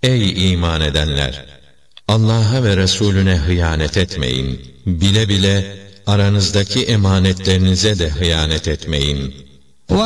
Ey iman edenler! Allah'a ve Resulüne hıyanet etmeyin. Bile bile aranızdaki emanetlerinize de hıyanet etmeyin.